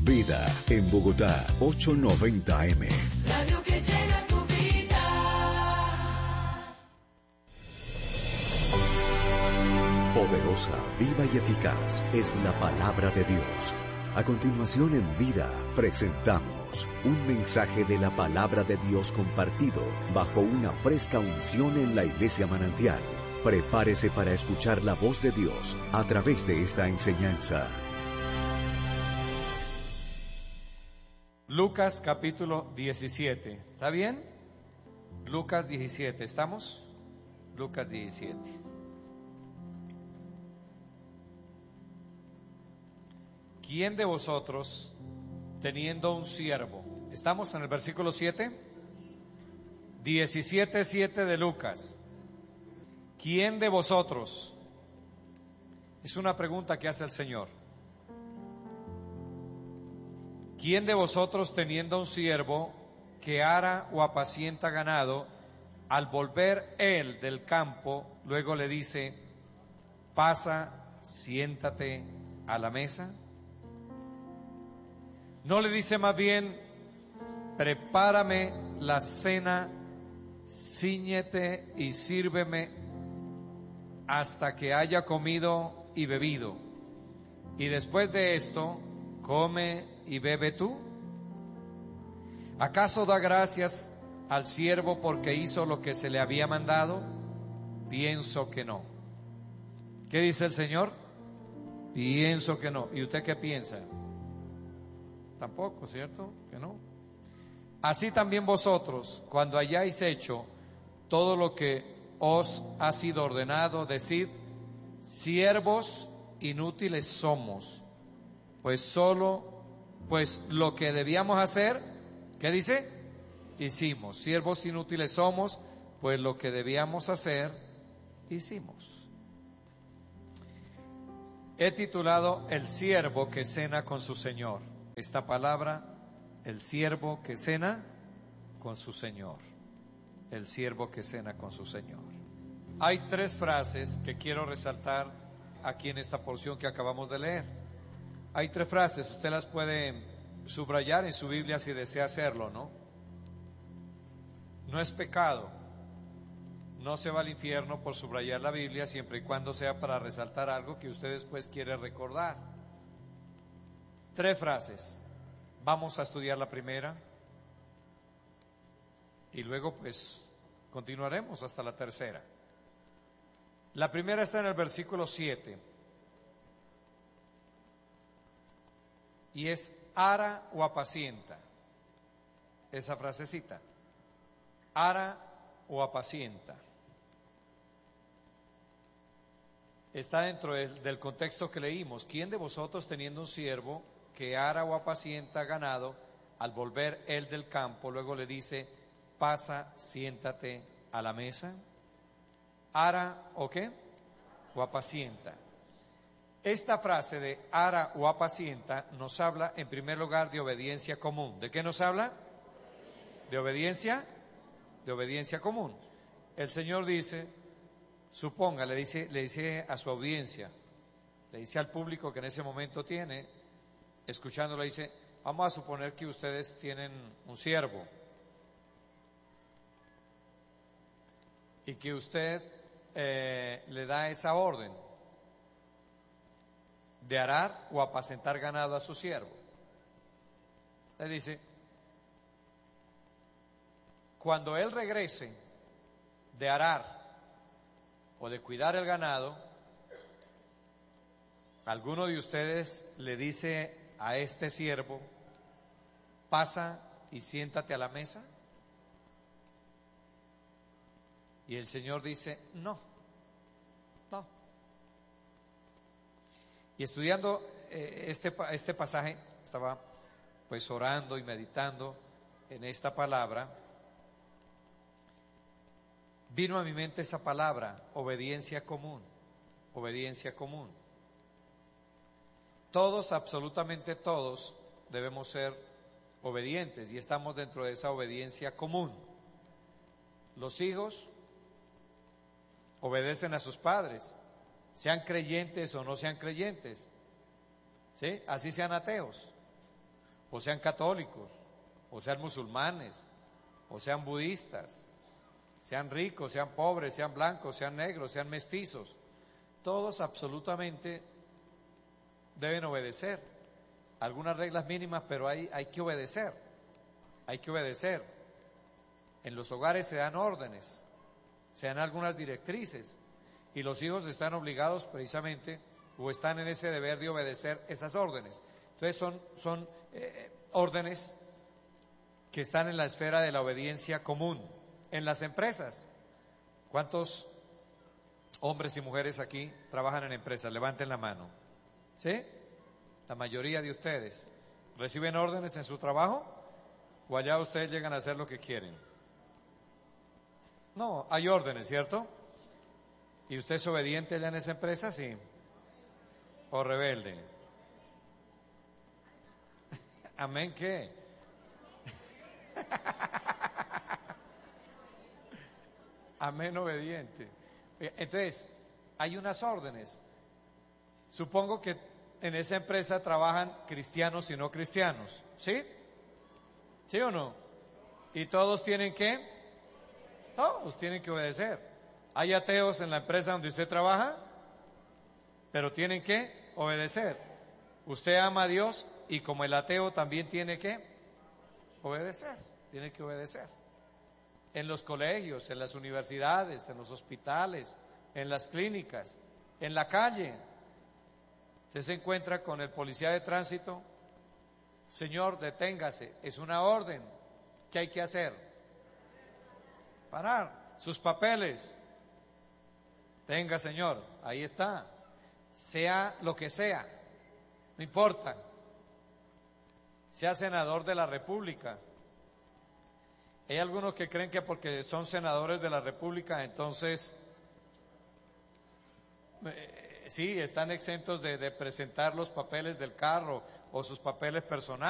Vida, en Bogotá, 890M. Radio que llena tu vida. Poderosa, viva y eficaz es la palabra de Dios. A continuación en Vida, presentamos un mensaje de la palabra de Dios compartido bajo una fresca unción en la Iglesia Manantial. Prepárese para escuchar la voz de Dios a través de esta enseñanza. Lucas capítulo 17. ¿Está bien? Lucas 17. ¿Estamos? Lucas 17. ¿Quién de vosotros, teniendo un siervo? ¿Estamos en el versículo 7? 17:7 de Lucas. ¿Quién de vosotros? Es una pregunta que hace el Señor. ¿Quién de vosotros, teniendo un siervo que ara o apacienta ganado, al volver él del campo, luego le dice, pasa, siéntate a la mesa? ¿No le dice más bien, prepárame la cena, cíñete y sírveme hasta que haya comido y bebido, y después de esto, come y bebe tú? ¿Acaso da gracias al siervo porque hizo lo que se le había mandado? Pienso que no. ¿Qué dice el Señor? Pienso que no. ¿Y usted qué piensa? Tampoco, ¿cierto? Que no. Así también vosotros, cuando hayáis hecho todo lo que os ha sido ordenado, decid, siervos inútiles somos, pues lo que debíamos hacer, ¿qué dice? Hicimos. Siervos inútiles somos, pues lo que debíamos hacer, hicimos. He titulado El siervo que cena con su Señor. Esta palabra, el siervo que cena con su Señor. El siervo que cena con su Señor. Hay tres frases que quiero resaltar aquí en esta porción que acabamos de leer. Hay tres frases, usted las puede subrayar en su Biblia si desea hacerlo, ¿no? No es pecado, no se va al infierno por subrayar la Biblia siempre y cuando sea para resaltar algo que usted después quiere recordar. Tres frases, vamos a estudiar la primera y luego pues continuaremos hasta la tercera. La primera está en el versículo 7 y es ara o apacienta, esa frasecita, ara o apacienta. Está dentro del contexto que leímos. ¿Quién de vosotros, teniendo un siervo que ara o apacienta ganado, al volver él del campo, luego le dice, pasa, siéntate a la mesa? ¿Ara o qué? O apacienta. Esta frase de ara o apacienta nos habla en primer lugar de obediencia común. ¿De qué nos habla? De obediencia común. El Señor dice, suponga, le dice a su audiencia, le dice al público que en ese momento tiene, escuchándolo, dice, vamos a suponer que ustedes tienen un siervo y que usted le da esa orden de arar o apacentar ganado a su siervo. Le dice, cuando él regrese de arar o de cuidar el ganado, alguno de ustedes le dice a este siervo, pasa y siéntate a la mesa. Y el Señor dice, no. Y estudiando este pasaje, estaba pues orando y meditando en esta palabra, vino a mi mente esa palabra, obediencia común, obediencia común. Todos, absolutamente todos, debemos ser obedientes y estamos dentro de esa obediencia común. Los hijos obedecen a sus padres, sean creyentes o no sean creyentes, ¿sí? Así sean ateos. o sean católicos, o sean musulmanes, o sean budistas, sean ricos, sean pobres, sean blancos, sean negros, sean mestizos, todos absolutamente deben obedecer. Algunas reglas mínimas, pero hay que obedecer, hay que obedecer. En los hogares se dan órdenes, se dan algunas directrices, y los hijos están obligados precisamente, o están en ese deber de obedecer esas órdenes. Entonces son órdenes que están en la esfera de la obediencia común. En las empresas, ¿cuántos hombres y mujeres aquí trabajan en empresas? Levanten la mano. ¿Sí? La mayoría de ustedes. ¿Reciben órdenes en su trabajo? ¿O allá ustedes llegan a hacer lo que quieren? No, hay órdenes, ¿cierto? ¿Y usted es obediente allá en esa empresa? Sí. ¿O rebelde? ¿Amén qué? Amén obediente. Entonces, hay unas órdenes. Supongo que en esa empresa trabajan cristianos y no cristianos, ¿sí? ¿Sí o no? ¿Y todos tienen que? Todos tienen que obedecer. Hay ateos en la empresa donde usted trabaja, pero tienen que obedecer. Usted ama a Dios y como el ateo también tiene que obedecer, tiene que obedecer. En los colegios, en las universidades, en los hospitales, en las clínicas, en la calle. Usted se encuentra con el policía de tránsito. Señor, deténgase. Es una orden. ¿Qué hay que hacer? Parar. Sus papeles. Tenga, señor. Ahí está. Sea lo que sea. No importa. Sea senador de la República. Hay algunos que creen que porque son senadores de la República, entonces sí, están exentos de presentar los papeles del carro o sus papeles personales.